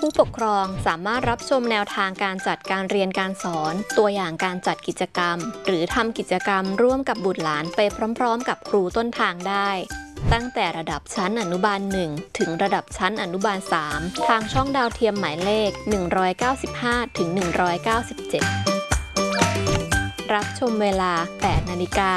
ผู้ปกครองสามารถรับชมแนวทางการจัดการเรียนการสอนตัวอย่างการจัดกิจกรรมหรือทำกิจกรรมร่วมกับบุตรหลานไปพร้อมๆกับครูต้นทางได้ตั้งแต่ระดับชั้นอนุบาล 1 ถึงระดับชั้นอนุบาล 3 ทางช่องดาวเทียมหมายเลข 195 ถึง 197 รับชมเวลา 8 นาฬิกา